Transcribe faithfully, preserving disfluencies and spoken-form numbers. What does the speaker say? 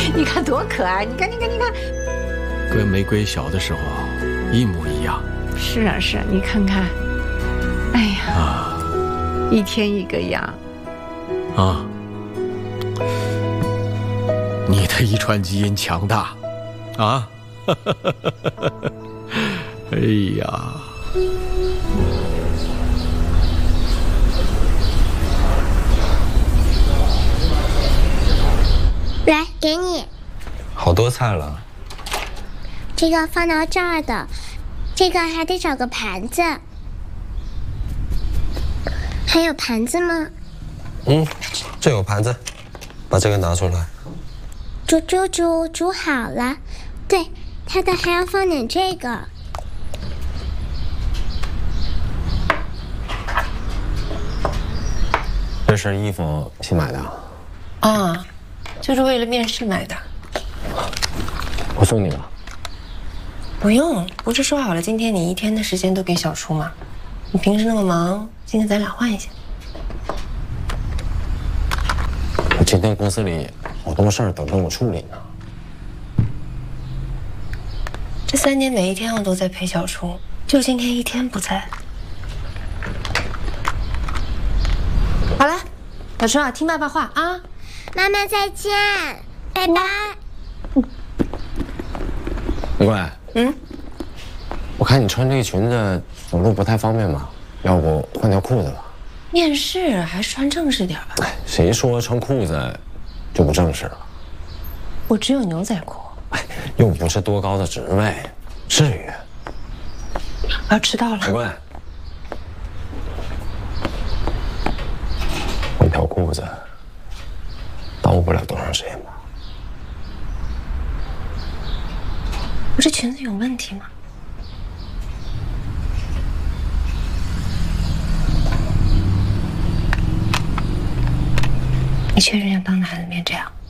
你看多可爱！你看，你看，你看， 跟玫瑰小的时候一模一样。 是啊，是啊，你看看，哎呀， 啊， 一天一个样。 啊，你的遗传基因强大，啊，哎呀。 来，给你。 好多菜了。 这个放到这儿的，这个还得找个盘子。还有盘子吗？ 嗯，这有盘子，把这个拿出来。 煮煮煮煮好了。对，它的还要放点这个。 这身衣服新买的。 啊。就是为了面试买的， 我送你吧。 不用，不是说好了今天你一天的时间都给小初吗？你平时那么忙，今天咱俩换一下。 我今天公司里好多事儿等着我处理呢。 这三年每一天我都在陪小初，就今天一天不在。好了，小初啊，听爸爸话啊。 妈妈再见，拜拜。 玫瑰， 嗯， 我看你穿这个裙子走路不太方便嘛，要不换条裤子吧？ 面试还是穿正式点吧。 哎，谁说穿裤子就不正式了？ 我只有牛仔裤。 哎，又不是多高的职位，至于？ 我要迟到了。 玫瑰，换条裤子。耽误不了多长时间吧？ 我这裙子有问题吗？你确认要当着孩子面这样？